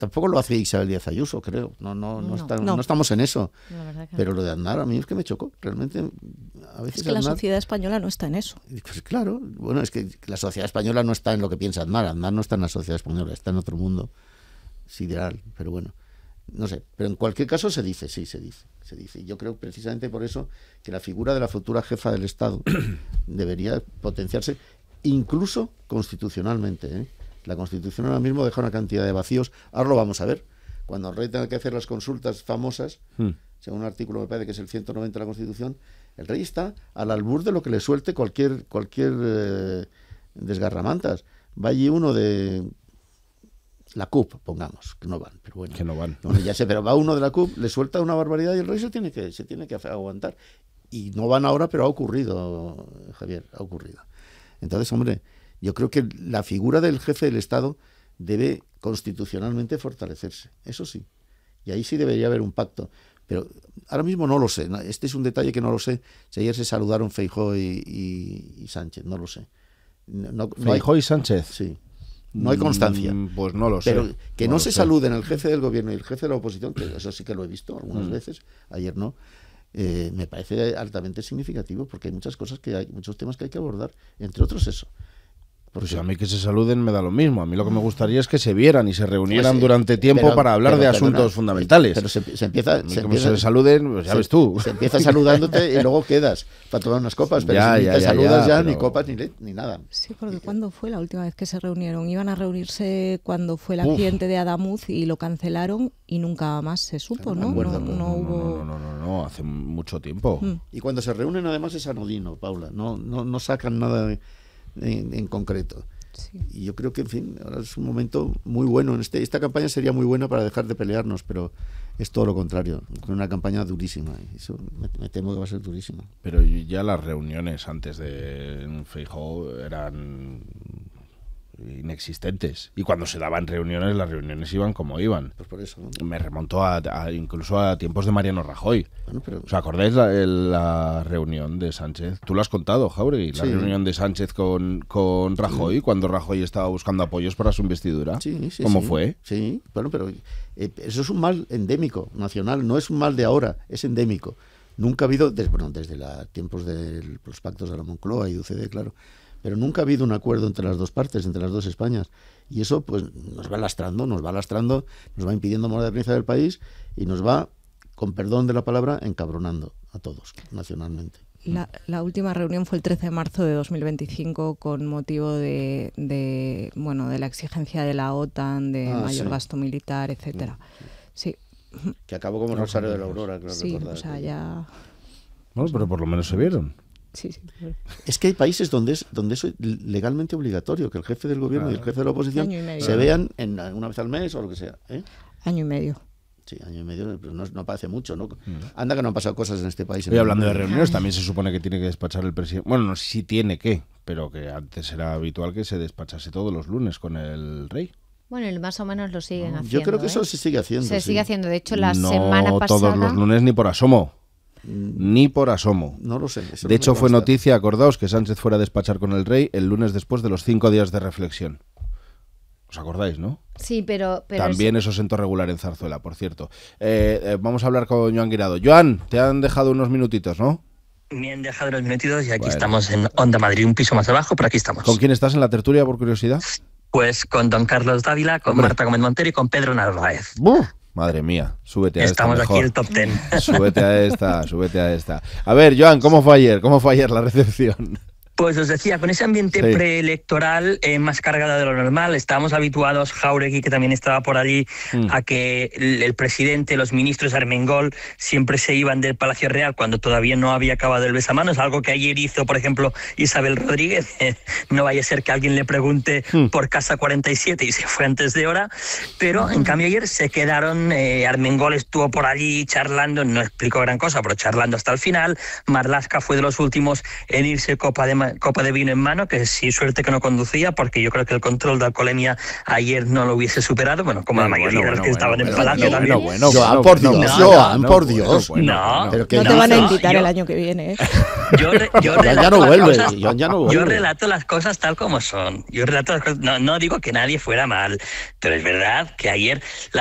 Tampoco lo hace Isabel Díaz Ayuso, creo. No estamos en eso. Pero lo de Aznar a mí es que me chocó. Realmente, a veces es que la sociedad española no está en eso. Pues claro, bueno, es que la sociedad española no está en lo que piensa Aznar. Aznar no está en la sociedad española, está en otro mundo sideral. Pero bueno, no sé. Pero en cualquier caso se dice. Y yo creo precisamente por eso que la figura de la futura jefa del Estado debería potenciarse, incluso constitucionalmente, ¿eh? La Constitución ahora mismo deja una cantidad de vacíos. Ahora lo vamos a ver. Cuando el rey tenga que hacer las consultas famosas, según un artículo me parece que es el 190 de la Constitución, el rey está al albur de lo que le suelte cualquier desgarramantas. Va allí uno de la CUP, pongamos, que no van, pero bueno. Que no van. Bueno, ya sé, pero va uno de la CUP, le suelta una barbaridad y el rey se tiene que aguantar. Y no van ahora, pero ha ocurrido, Javier, ha ocurrido. Entonces, hombre, yo creo que la figura del jefe del Estado debe constitucionalmente fortalecerse, eso sí. Y ahí sí debería haber un pacto. Pero ahora mismo no lo sé. Este es un detalle que no lo sé. Si ayer se saludaron Feijóo y Sánchez, no lo sé. Feijóo y Sánchez. Sí. No hay constancia. Pues no lo sé. Pero que no se saluden el jefe del gobierno y el jefe de la oposición, que eso sí que lo he visto algunas veces, ayer no, me parece altamente significativo, porque hay muchos temas que hay que abordar, entre otros eso. Pues a mí que se saluden me da lo mismo. A mí lo que me gustaría es que se vieran y se reunieran durante tiempo para hablar de asuntos fundamentales. Pero se empieza... se saluden, pues ya ves tú. Se empieza saludándote y luego quedas para tomar unas copas, pero si te saludas ya, ni copas ni nada. Sí, porque ¿cuándo fue la última vez que se reunieron? Iban a reunirse cuando fue el accidente de Adamuz y lo cancelaron y nunca más se supo, ¿no? No, hace mucho tiempo. Y cuando se reúnen además es anodino, Paula. No sacan nada en concreto. Sí. Y yo creo que, en fin, ahora es un momento muy bueno. Esta campaña sería muy buena para dejar de pelearnos, pero es todo lo contrario. Una campaña durísima. Eso me temo que va a ser durísima. Pero ya las reuniones antes de Feijóo eran inexistentes. Y cuando se daban reuniones, las reuniones iban como iban. Pues por eso, ¿no? Me remontó incluso a tiempos de Mariano Rajoy. Bueno, pero... ¿Os acordáis la reunión de Sánchez? Tú lo has contado, Jáuregui, la reunión de Sánchez con Rajoy, cuando Rajoy estaba buscando apoyos para su investidura. ¿Cómo fue? Sí, bueno, pero eso es un mal endémico, nacional, no es un mal de ahora, es endémico. Nunca ha habido, desde tiempos de los pactos de la Moncloa y UCD, claro, pero nunca ha habido un acuerdo entre las dos partes, entre las dos Españas. Y eso pues nos va lastrando, nos va impidiendo modernizar el país y nos va, con perdón de la palabra, encabronando a todos, nacionalmente. La última reunión fue el 13 de marzo de 2025 con motivo de la exigencia de la OTAN, de mayor gasto militar, etcétera. Sí. Que acabó como Rosario de la Aurora, claro. Sí, o sea, ya... Bueno, pero por lo menos se vieron. Sí. Es que hay países donde es legalmente obligatorio que el jefe del gobierno y el jefe de la oposición se vean una vez al mes o lo que sea. Año y medio. Sí, año y medio, pero no parece mucho, ¿no? Anda que no han pasado cosas en este país. Y hablando de reuniones, también se supone que tiene que despachar el presidente. Bueno, no sé si tiene que, pero que antes era habitual que se despachase todos los lunes con el rey. Bueno, y más o menos lo siguen haciendo. Yo creo que eso se sigue haciendo. Se sigue haciendo. De hecho, la semana pasada... No todos los lunes ni por asomo. Ni por asomo. No lo sé. De hecho, fue noticia, acordaos, que Sánchez fuera a despachar con el rey el lunes después de los 5 días de reflexión. ¿Os acordáis, no? Sí, pero también eso sentó regular en Zarzuela, por cierto. Vamos a hablar con Joan Guirado. Joan, te han dejado unos minutitos, ¿no? Me han dejado unos minutitos y aquí estamos en Onda Madrid, un piso más abajo, pero aquí estamos. ¿Con quién estás en la tertulia, por curiosidad? Pues con don Carlos Dávila, con Marta Gómez Montero y con Pedro Narváez. Madre mía, súbete a Estamos esta. Estamos aquí el top 10. Súbete a esta. A ver, Joan, ¿cómo fue ayer la recepción? Pues os decía, con ese ambiente preelectoral más cargado de lo normal, estábamos habituados, Jáuregui, que también estaba por allí, a que el presidente, los ministros, Armengol, siempre se iban del Palacio Real cuando todavía no había acabado el besamanos, algo que ayer hizo, por ejemplo, Isabel Rodríguez. No vaya a ser que alguien le pregunte por Casa 47 y se fue antes de hora, pero en cambio ayer se quedaron, Armengol estuvo por allí charlando, no explicó gran cosa, pero charlando hasta el final. Marlaska fue de los últimos en irse una copa de vino en mano, que sí, suerte que no conducía, porque yo creo que el control de alcoholemia ayer no lo hubiese superado, bueno, como la mayoría de los que estaban en Palacio también. Joan, por Dios, Joan, por Dios. No te van a invitar el año que viene. Yo relato las cosas tal como son. No digo que nadie fuera mal, pero es verdad que ayer